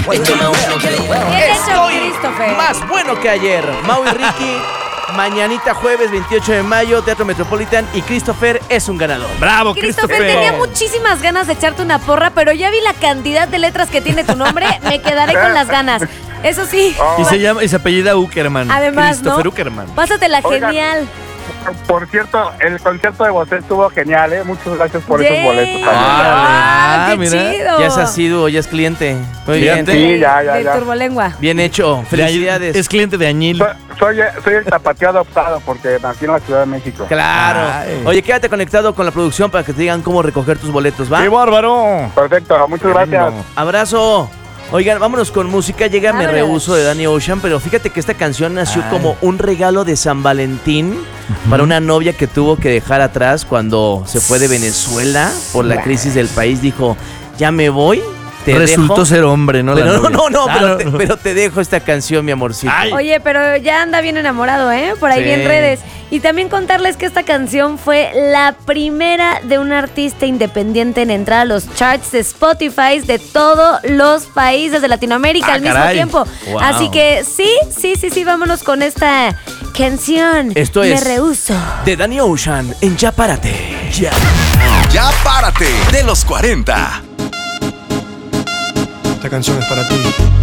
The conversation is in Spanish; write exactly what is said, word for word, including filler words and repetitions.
Estoy Christopher. más bueno que ayer. Mau y Ricky, mañanita jueves veintiocho de mayo, Teatro Metropolitan, y Christopher es un ganador. ¡Bravo, Christopher, Christopher! tenía muchísimas ganas de echarte una porra, pero ya vi la cantidad de letras que tiene tu nombre, me quedaré con las ganas. Eso sí. Y se llama, y se apellida Uckerman. Además, Christopher ¿no? Uckerman. Pásatela Oigan. genial. Por cierto, el concierto de Bosé estuvo genial, ¿eh? Muchas gracias por esos Yay. boletos también. Ah, Ah, qué mira. chido. Ya es asiduo, ya es cliente. Muy bien. Fíjate. Sí, ya, ya, De ya. Turbolengua. Bien hecho. Felicidades. Es cliente de Añil. Soy, soy, soy el tapatío adoptado porque nací en la Ciudad de México. Claro. Ay. Oye, quédate conectado con la producción para que te digan cómo recoger tus boletos, ¿va? ¡Qué bárbaro! Perfecto, muchas gracias. Abrazo. Oigan, vámonos con música. Llega Me Vámonos. Rehuso de Danny Ocean, pero fíjate que esta canción nació Ay. como un regalo de San Valentín para una novia que tuvo que dejar atrás cuando se fue de Venezuela por la crisis del país. Dijo, ya me voy, te Resultó dejo. ser hombre, ¿no? la Pero no, novia. no, no, Ah, pero, te, pero te dejo esta canción, mi amorcito. Ay. Oye, pero ya anda bien enamorado, ¿eh? Por ahí Sí. bien redes. Y también contarles que esta canción fue la primera de un artista independiente en entrar a los charts de Spotify de todos los países de Latinoamérica Ah, al mismo caray. tiempo. Wow. Así que sí, sí, sí, sí, vámonos con esta canción. Esto Me es Rehuso. de Danny Ocean en Ya Párate. Ya. Ya párate de los cuarenta. Esta canción es para ti.